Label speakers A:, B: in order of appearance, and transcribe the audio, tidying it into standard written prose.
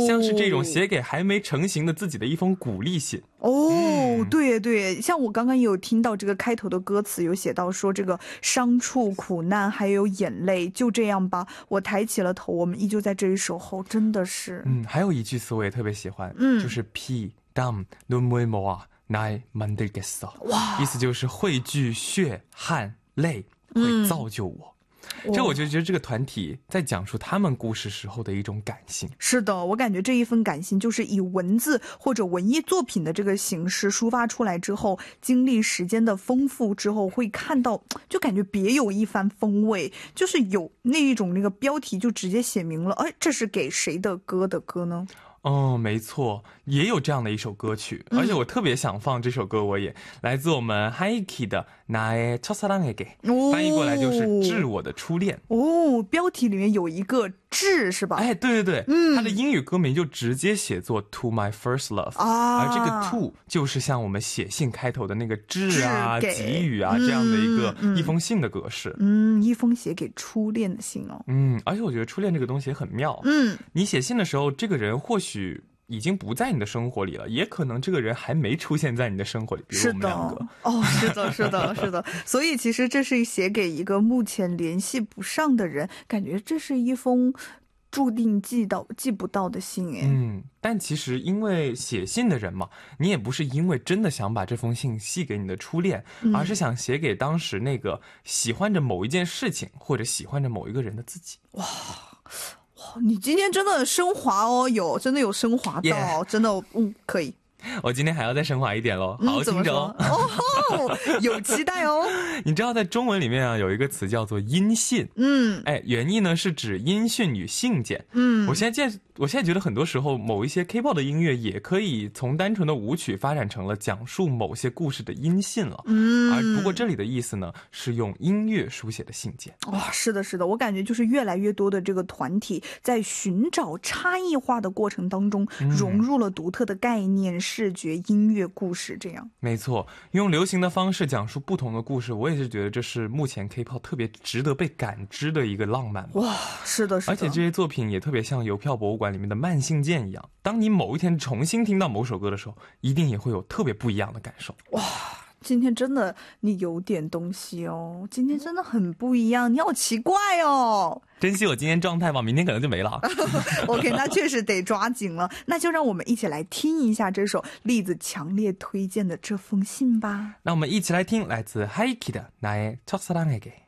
A: 像是这种写给还没成型的自己的一封鼓励信。
B: 对对，像我刚刚也有听到这个开头的歌词有写到说这个伤处苦难还有眼泪，就这样吧，我抬起了头，我们依旧在这里守候，真的是。
A: 还有一句词我也特别喜欢，就是피 땀 눈물 모아 날 만들겠어，意思就是汇聚血汗泪会造就我。这我就觉得这个团体在讲述他们故事时候的一种感性。
B: 是的，我感觉这一份感性就是以文字或者文艺作品的这个形式抒发出来之后，经历时间的丰富之后，会看到就感觉别有一番风味，就是有那一种那个标题就直接写明了，这是给谁的歌的歌呢？
A: 没错，也有这样的一首歌曲，而且我特别想放这首歌，我也来自我们 Haiki 的 나의 첫사랑에게，翻译过来就是致我的初恋。
B: 标题里面有一个致是吧？
A: 对对对，它的英语歌名就直接写作 To My First Love，而这个 To 就是像我们写信开头的那个致啊、给予啊这样的一封信的格式。
B: 一封写给初恋的信哦。
A: 而且我觉得初恋这个东西也很妙。你写信的时候，这个人或许已经不在你的生活里了，也可能这个人还没出现在你的生活里，比如我们两个。
B: 是的是的是的，所以其实这是写给一个目前联系不上的人，感觉这是一封注定寄不到的信。
A: 但其实因为写信的人嘛，你也不是因为真的想把这封信寄给你的初恋，而是想写给当时那个喜欢着某一件事情或者喜欢着某一个人的自己。
B: 哇，你今天真的升华哦，真的有升华到，真的可以。
A: 我今天还要再升华一点咯，好听着哦。
B: 有期待哦。
A: 你知道在中文里面啊有一个词叫做音信，原意呢是指音讯与信件。我现在觉得很多时候某一些 K-pop 的音乐也可以从单纯的舞曲发展成了讲述某些故事的音信了。而不过这里的意思呢是用音乐书写的信件。
B: 是的是的，我感觉就是越来越多的这个团体在寻找差异化的过程当中，融入了独特的概念、视觉、音乐、故事这样。
A: 没错，用流行的方式讲述不同的故事，我也是觉得这是目前 K-pop 特别值得被感知的一个浪漫。
B: 是的是的。
A: 而且这些作品也特别像邮票博物馆里面的慢信件一样，当你某一天重新听到某首歌的时候，一定也会有特别不一样的感受。
B: 今天真的你有点东西哦，今天真的很不一样，你好奇怪哦。
A: 珍惜我今天状态吧，明天可能就没了。
B: OK， 那确实得抓紧了。那就让我们一起来听一下这首栗子强烈推荐的这封信吧。
A: 那我们一起来听来自 Haiki 的나의 첫사랑에게。